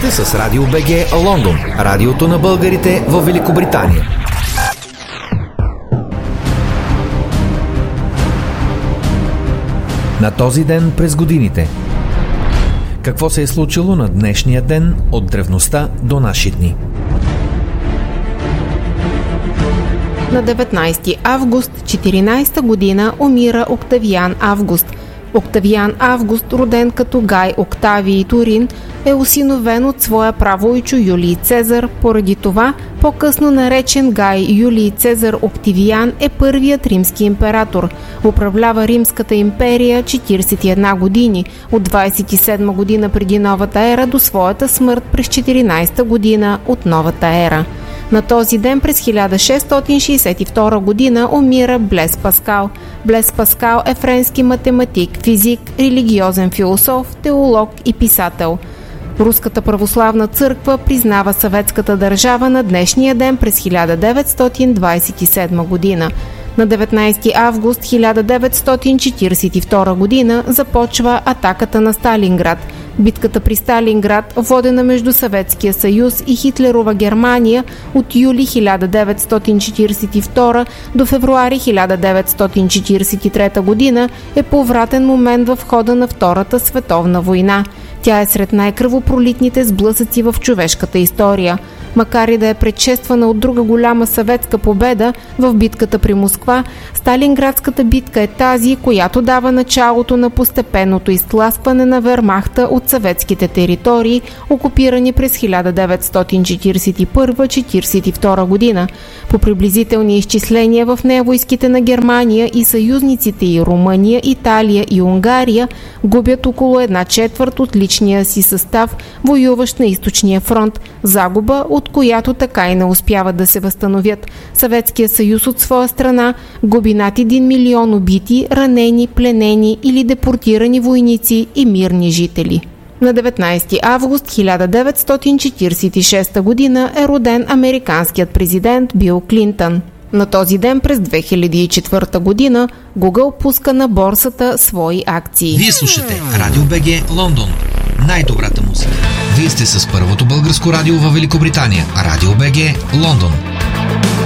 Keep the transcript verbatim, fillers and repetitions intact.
сте с Радио БГ Лондон, радиото на българите в Великобритания. На този ден през годините. Какво се е случило на днешния ден от древността до наши дни? На деветнайсети август четиринайсета година умира Октавиан Август. Октавиан Август, роден като Гай Октавий Турин, е осиновен от своя правойчо Юлий Цезар. Поради това, по-късно наречен Гай Юлий Цезар Октавиан, е първият римски император. Управлява Римската империя четирийсет и една години, от двайсет и седма година преди новата ера до своята смърт през четиринайсета година от новата ера. На този ден през хиляда шестстотин шейсет и втора година умира Блес Паскал. Блес Паскал е френски математик, физик, религиозен философ, теолог и писател. Руската православна църква признава съветската държава на днешния ден през хиляда деветстотин двайсет и седма година. На деветнайсети август хиляда деветстотин четирийсет и втора година започва атаката на Сталинград. Битката при Сталинград, водена между Съветския съюз и Хитлерова Германия от юли хиляда деветстотин четирийсет и втора до февруари хиляда деветстотин четирийсет и трета година, е повратен момент в хода на Втората световна война. Тя е сред най-кръвопролитните сблъсъци в човешката история. Макар и да е предшествана от друга голяма съветска победа в битката при Москва, Сталинградската битка е тази, която дава началото на постепенното изтласкване на Вермахта от съветските територии, окупирани през хиляда деветстотин четирийсет и първа - четирийсет и втора година. По приблизителни изчисления, в нея войските на Германия и съюзниците и Румъния, Италия и Унгария губят около една четвърт от личния си състав, воюващ на източния фронт, загуба, от която така и не успяват да се възстановят. Съветския съюз от своя страна губи над един милион убити, ранени, пленени или депортирани войници и мирни жители. На деветнайсети август хиляда деветстотин четирийсет и шеста година е роден американският президент Бил Клинтън. На този ден през две хиляди и четвърта година Google пуска на борсата свои акции. Вие слушате Радио БГ Лондон. Най-добрата музика. Вие сте с първото българско радио във Великобритания. Радио БГ Лондон.